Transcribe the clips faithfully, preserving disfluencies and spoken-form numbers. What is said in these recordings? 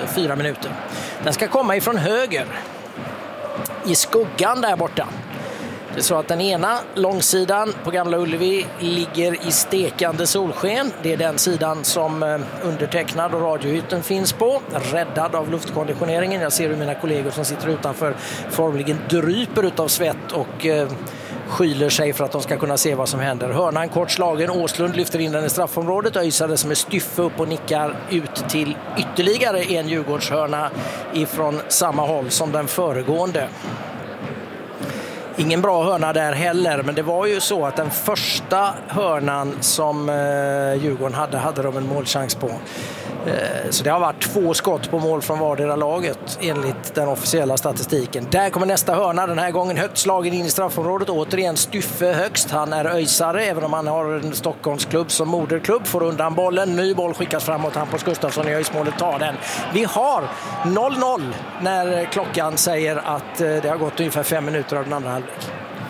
fyra minuter. Den ska komma ifrån höger. I skuggan där borta. Det är så att den ena långsidan på Gamla Ullevi ligger i stekande solsken. Det är den sidan som undertecknad och radiohytten finns på. Räddad av luftkonditioneringen. Jag ser hur mina kollegor som sitter utanför formligen dryper utav svett och eh, skyler sig för att de ska kunna se vad som händer. Hörnan kort slagen. Åslund lyfter in den i straffområdet. Öjsare som är styffe upp och nickar ut till ytterligare en Djurgårdshörna ifrån samma håll som den föregående. Ingen bra hörna där heller, men det var ju så att den första hörnan som eh, Djurgården hade, hade de en målchans på. Eh, så det har varit två skott på mål från vardera laget enligt den officiella statistiken. Där kommer nästa hörna, den här gången högt slagen in i straffområdet. Återigen Styffe högst, han är öjsare, även om han har en Stockholmsklubb som moderklubb. Får undan bollen, ny boll skickas framåt, Hampus Gustafsson i öjsmålet tar den. Vi har noll noll när klockan säger att eh, det har gått ungefär fem minuter av den andra halvlek.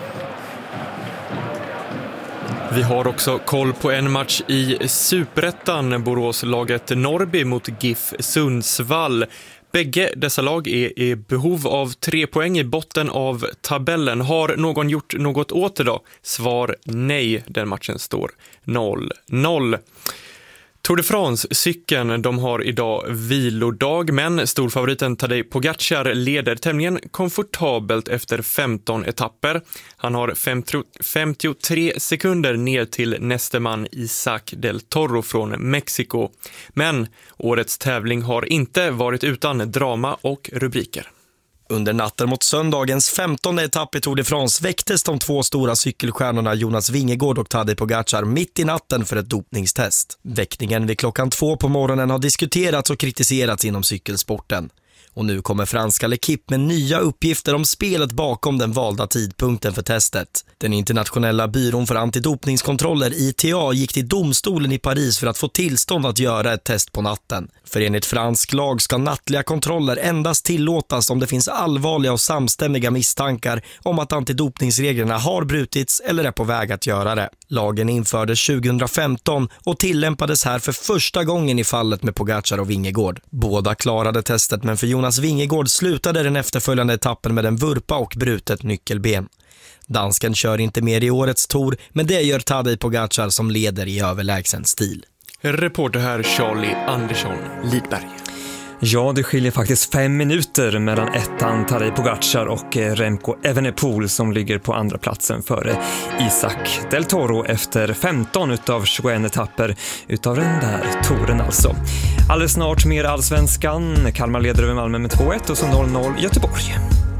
Vi har också koll på en match i Superettan, Boråslaget Norrby mot GIF Sundsvall. Bägge dessa lag är i behov av tre poäng i botten av tabellen. Har någon gjort något åt det då? Svar nej, den matchen står noll noll. Tour de France-cykeln, de har idag vilodag, men storfavoriten Tadej Pogačar leder tämligen komfortabelt efter femton etapper. Han har femtiotre sekunder ner till nästa man Isaac del Toro från Mexiko. Men årets tävling har inte varit utan drama och rubriker. Under natten mot söndagens femtonde etapp i Tour de France väcktes de två stora cykelstjärnorna Jonas Vingegaard och Tadej Pogačar mitt i natten för ett dopningstest. Väckningen vid klockan två på morgonen har diskuterats och kritiserats inom cykelsporten. Och nu kommer franska L'Equipe med nya uppgifter om spelet bakom den valda tidpunkten för testet. Den internationella byrån för antidopningskontroller I T A gick till domstolen i Paris för att få tillstånd att göra ett test på natten. För enligt fransk lag ska nattliga kontroller endast tillåtas om det finns allvarliga och samstämmiga misstankar om att antidopningsreglerna har brutits eller är på väg att göra det. Lagen infördes tjugohundrafemton och tillämpades här för första gången i fallet med Pogačar och Vingegaard. Båda klarade testet, men för Jonas Vingegaard slutade den efterföljande etappen med en vurpa och brutet nyckelben. Dansken kör inte mer i årets tour, men det gör Tadej Pogačar som leder i överlägsen stil. Reporter här Charlie Andersson Lidberg. Ja, det skiljer faktiskt fem minuter mellan ettan Tadej Pogačar och Remco Evenepoel som ligger på andra platsen före Isaac del Toro efter femton utav tjugoen etapper utav den där touren alltså. Alldeles snart mer allsvenskan. Kalmar leder över Malmö med två ett och så noll noll Göteborg.